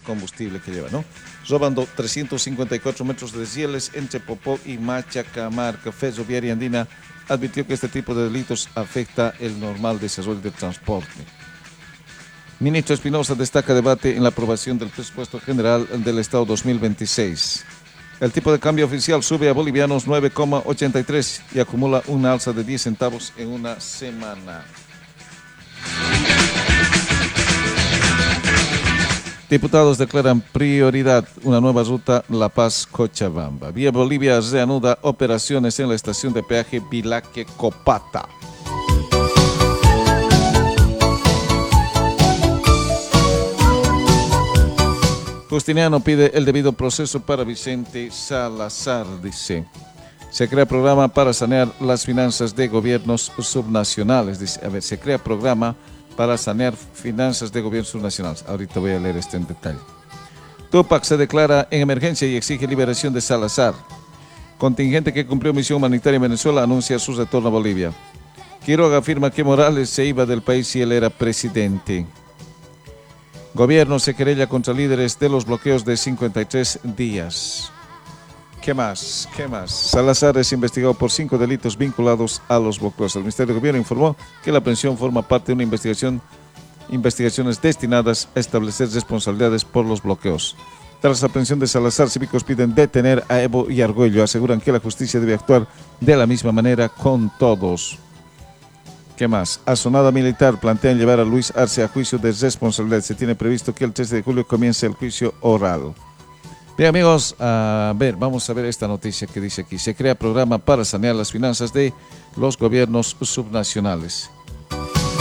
combustible que lleva, ¿no? Robando 354 metros de desieles entre Popó y Machacamarca. Ferroviaria Andina advirtió que este tipo de delitos afecta el normal desarrollo del transporte. Ministro Espinosa destaca debate en la aprobación del presupuesto general del Estado 2026. El tipo de cambio oficial sube a bolivianos 9,83 y acumula una alza de 10 centavos en una semana. Diputados declaran prioridad una nueva ruta La Paz-Cochabamba. Vía Bolivia reanuda operaciones en la estación de peaje Vilaque-Copata. Justiniano pide el debido proceso para Vicente Salazar, dice. Se crea programa para sanear las finanzas de gobiernos subnacionales. Dice, se crea programa para sanear finanzas de gobiernos subnacionales. Ahorita voy a leer esto en detalle. Tupac se declara en emergencia y exige liberación de Salazar. Contingente que cumplió misión humanitaria en Venezuela anuncia su retorno a Bolivia. Quiroga afirma que Morales se iba del país si él era presidente. Gobierno se querella contra líderes de los bloqueos de 53 días. ¿Qué más? Salazar es investigado por 5 delitos vinculados a los bloqueos. El Ministerio de Gobierno informó que la aprehensión forma parte de una investigaciones destinadas a establecer responsabilidades por los bloqueos. Tras la aprehensión de Salazar, cívicos piden detener a Evo y Argüello. Aseguran que la justicia debe actuar de la misma manera con todos. ¿Qué más? Asonada Militar plantean llevar a Luis Arce a juicio de responsabilidad. Se tiene previsto que el 13 de julio comience el juicio oral. Bien, amigos, vamos a ver esta noticia que dice aquí. Se crea programa para sanear las finanzas de los gobiernos subnacionales.